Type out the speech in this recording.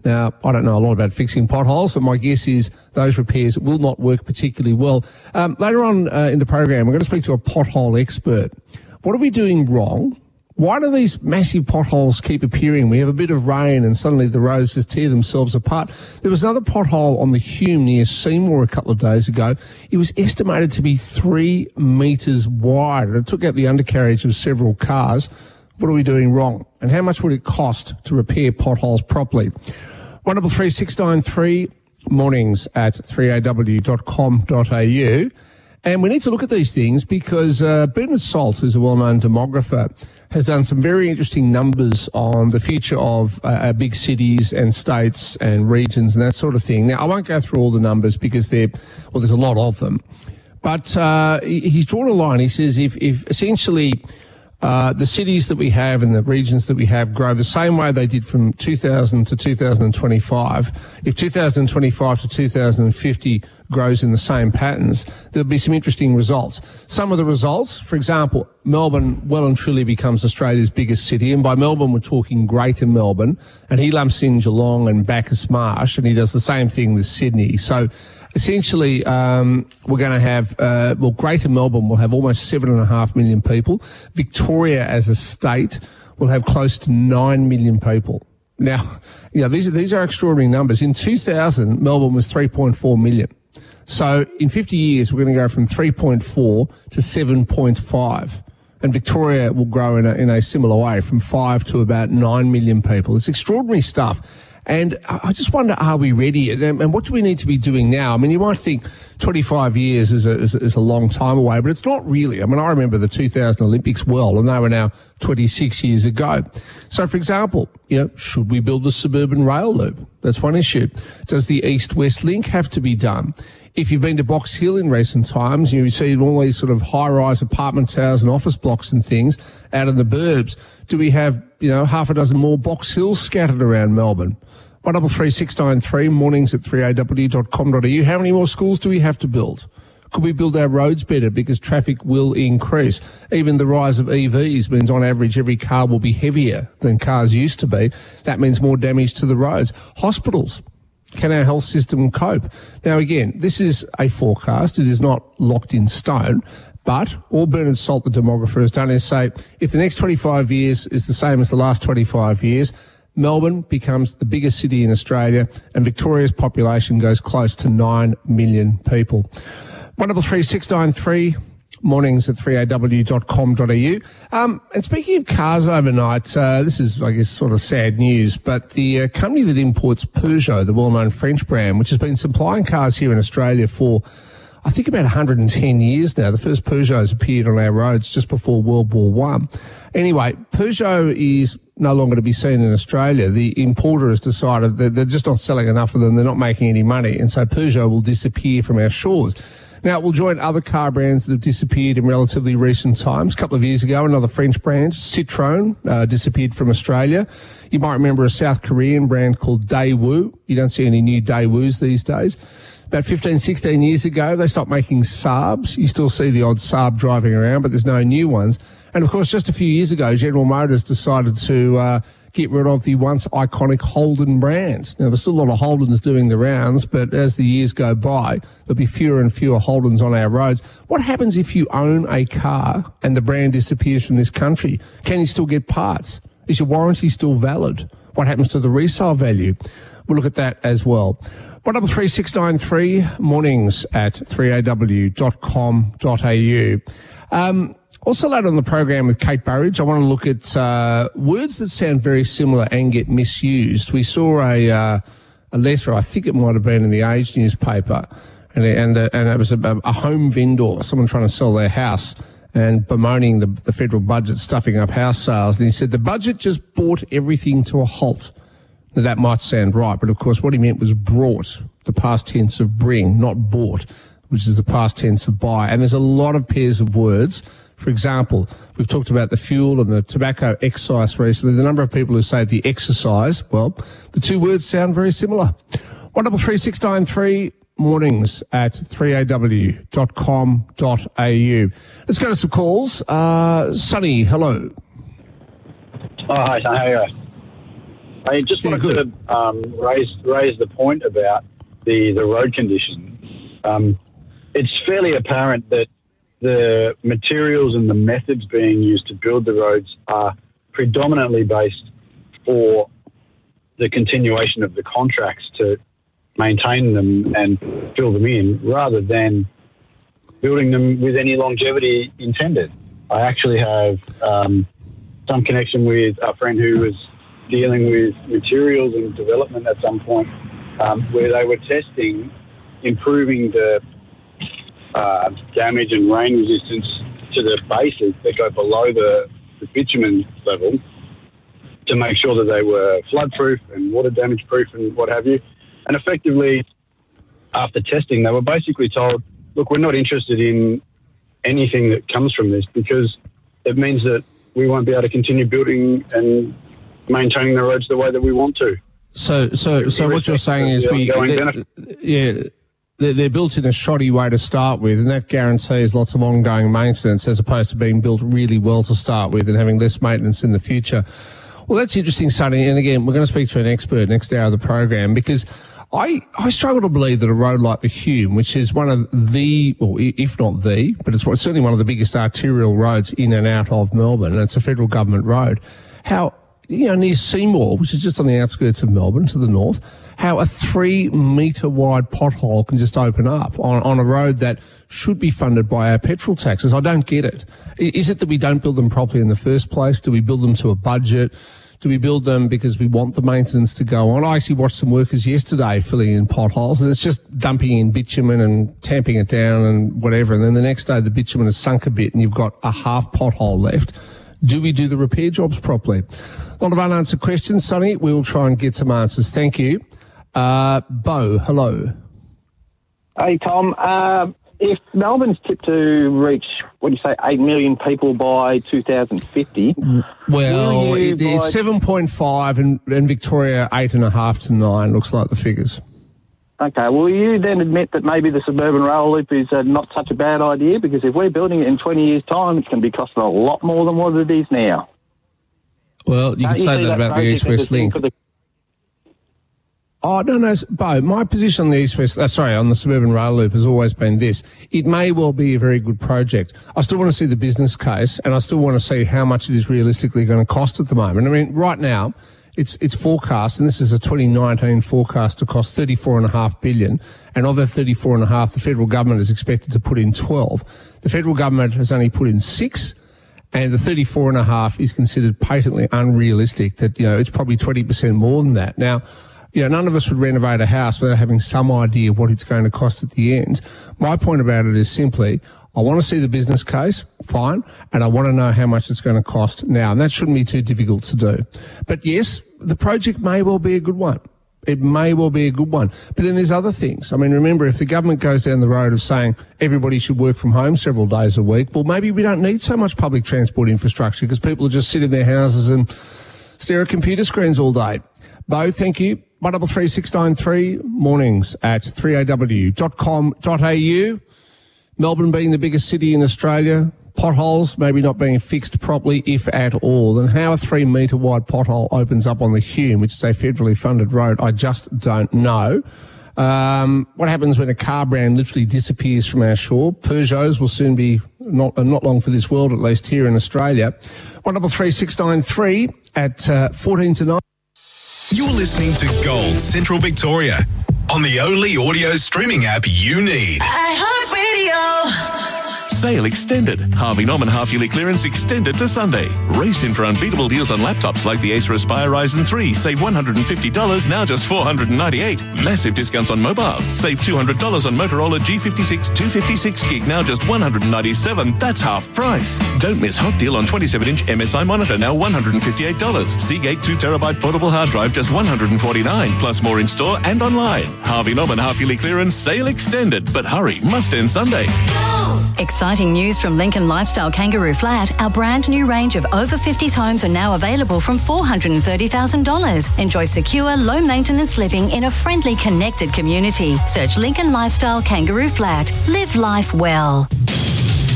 Now, I don't know a lot about fixing potholes, but my guess is those repairs will not work particularly well. Later on in the program, we're going to speak to a pothole expert. What are we doing wrong? Why do these massive potholes keep appearing? We have a bit of rain and suddenly the roads just tear themselves apart. There was another pothole on the Hume near Seymour a couple of days ago. It was estimated to be 3 metres wide, and it took out the undercarriage of several cars. What are we doing wrong? And how much would it cost to repair potholes properly? 133 mornings at 3aw.com.au. And we need to look at these things because Bernard Salt, who's a well-known demographer, has done some very interesting numbers on the future of big cities and states and regions and that sort of thing. Now, I won't go through all the numbers because there's a lot of them. But he's drawn a line. He says if essentially the cities that we have and the regions that we have grow the same way they did from 2000 to 2025, if 2025 to 2050 grows in the same patterns, there'll be some interesting results. Some of the results, for example, Melbourne well and truly becomes Australia's biggest city, and by Melbourne we're talking Greater Melbourne, and he lumps in Geelong and Bacchus Marsh, and he does the same thing with Sydney. So essentially, we're going to have, Greater Melbourne will have almost 7.5 million people. Victoria as a state will have close to 9 million people. Now, these are extraordinary numbers. In 2000, Melbourne was 3.4 million. So in 50 years, we're going to go from 3.4 to 7.5. And Victoria will grow in a similar way, from 5 to about 9 million people. It's extraordinary stuff. And I just wonder, are we ready? And what do we need to be doing now? I mean, you might think 25 years is a long time away, but it's not really. I mean, I remember the 2000 Olympics well, and they were now 26 years ago. So, for example, should we build the suburban rail loop? That's one issue. Does the East-West link have to be done? If you've been to Box Hill in recent times, you see all these sort of high-rise apartment towers and office blocks and things out in the burbs. Do we have, half a dozen more Box Hills scattered around Melbourne? 133 mornings at 3aw.com.au. How many more schools do we have to build? Could we build our roads better because traffic will increase? Even the rise of EVs means on average every car will be heavier than cars used to be. That means more damage to the roads. Hospitals. Can our health system cope? Now, again, this is a forecast. It is not locked in stone. But all Bernard Salt, the demographer, has done is say, if the next 25 years is the same as the last 25 years, Melbourne becomes the biggest city in Australia and Victoria's population goes close to 9 million people. 133 mornings at 3aw.com.au. And speaking of cars overnight, this is, I guess, sort of sad news, but the company that imports Peugeot, the well-known French brand, which has been supplying cars here in Australia for, I think, about 110 years now. The first Peugeots appeared on our roads just before World War I. Anyway, Peugeot is no longer to be seen in Australia. The importer has decided that they're just not selling enough of them. They're not making any money. And so Peugeot will disappear from our shores. Now, it will join other car brands that have disappeared in relatively recent times. A couple of years ago, another French brand, Citroën, disappeared from Australia. You might remember a South Korean brand called Daewoo. You don't see any new Daewoos these days. About 15, 16 years ago, they stopped making Saabs. You still see the odd Saab driving around, but there's no new ones. And, of course, just a few years ago, General Motors decided to get rid of the once iconic Holden brand. Now, there's still a lot of Holdens doing the rounds, but as the years go by, there'll be fewer and fewer Holdens on our roads. What happens if you own a car and the brand disappears from this country? Can you still get parts? Is your warranty still valid? What happens to the resale value? We'll look at that as well. 133 mornings at 3aw.com.au. Also later on the program with Kate Burridge, I want to look at words that sound very similar and get misused. We saw a letter, I think it might have been in the Age newspaper, and it was a home vendor, someone trying to sell their house and bemoaning the federal budget stuffing up house sales. And he said the budget just brought everything to a halt. Now, that might sound right, but of course what he meant was brought, the past tense of bring, not bought, which is the past tense of buy. And there's a lot of pairs of words. For example, we've talked about the fuel and the tobacco excise recently. The number of people who say the exercise, well, the two words sound very similar. 133 mornings at 3aw.com.au. Let's go to some calls. Sonny, hello. Oh, hi, Son. How are you? I just wanted to raise the point about the road conditions. It's fairly apparent that the materials and the methods being used to build the roads are predominantly based for the continuation of the contracts to maintain them and fill them in, rather than building them with any longevity intended. I actually have some connection with a friend who was dealing with materials and development at some point, where they were testing improving the damage and rain resistance to the bases that go below the bitumen level, to make sure that they were flood-proof and water damage-proof and what have you. And effectively, after testing, they were basically told, look, we're not interested in anything that comes from this, because it means that we won't be able to continue building and maintaining the roads the way that we want to. So what you're saying is they're built in a shoddy way to start with, and that guarantees lots of ongoing maintenance, as opposed to being built really well to start with and having less maintenance in the future. Well, that's interesting, Sonny. And again, we're going to speak to an expert next hour of the program, because I struggle to believe that a road like the Hume, which is one of the, or if not the, but it's certainly one of the biggest arterial roads in and out of Melbourne, and it's a federal government road, how, near Seymour, which is just on the outskirts of Melbourne to the north, how a 3-metre wide pothole can just open up on a road that should be funded by our petrol taxes. I don't get it. Is it that we don't build them properly in the first place? Do we build them to a budget? Do we build them because we want the maintenance to go on? I actually watched some workers yesterday filling in potholes, and it's just dumping in bitumen and tamping it down and whatever. And then the next day the bitumen has sunk a bit and you've got a half pothole left. Do we do the repair jobs properly? A lot of unanswered questions, Sonny. We will try and get some answers. Thank you. Bo, hello. Hey, Tom. If Melbourne's tipped to reach, 8 million people by 2050... Well, it's 7.5 and Victoria 8.5 to 9, looks like the figures. Okay, will you then admit that maybe the suburban rail loop is not such a bad idea? Because if we're building it in 20 years' time, it's going to be costing a lot more than what it is now. Well, you can say that about the East-West Link. Oh, no, Bo, my position on the on the suburban rail loop has always been this. It may well be a very good project. I still want to see the business case, and I still want to see how much it is realistically going to cost at the moment. I mean, right now, it's forecast, and this is a 2019 forecast, to cost $34.5 billion, and of that $34.5, the federal government is expected to put in 12. The federal government has only put in 6, and the 34.5 is considered patently unrealistic, that, it's probably 20% more than that. Now, none of us would renovate a house without having some idea what it's going to cost at the end. My point about it is simply, I want to see the business case, fine, and I want to know how much it's going to cost now, and that shouldn't be too difficult to do. But yes, the project may well be a good one. It may well be a good one. But then there's other things. I mean, remember, if the government goes down the road of saying everybody should work from home several days a week, well, maybe we don't need so much public transport infrastructure, because people will just sit in their houses and stare at computer screens all day. Bo, thank you. 133693, mornings at 3aw.com.au. Melbourne being the biggest city in Australia, potholes maybe not being fixed properly, if at all. And how a 3-metre wide pothole opens up on the Hume, which is a federally funded road, I just don't know. What happens when a car brand literally disappears from our shore? Peugeots will soon be not long for this world, at least here in Australia. 133693 at 14 to 9. You're listening to Gold Central Victoria on the only audio streaming app you need. iHeartRadio. Sale extended. Harvey Norman half-yearly clearance extended to Sunday. Race in for unbeatable deals on laptops like the Acer Aspire Ryzen 3. Save $150, now just $498. Massive discounts on mobiles. Save $200 on Motorola G56 256 gig, now just $197. That's half price. Don't miss hot deal on 27-inch MSI monitor, now $158. Seagate 2TB portable hard drive, just $149. Plus more in store and online. Harvey Norman half-yearly clearance sale extended. But hurry, must end Sunday. Exciting news from Lincoln Lifestyle Kangaroo Flat. Our brand new range of over 50s homes are now available from $430,000. Enjoy secure, low maintenance living in a friendly, connected community. Search Lincoln Lifestyle Kangaroo Flat. Live life well.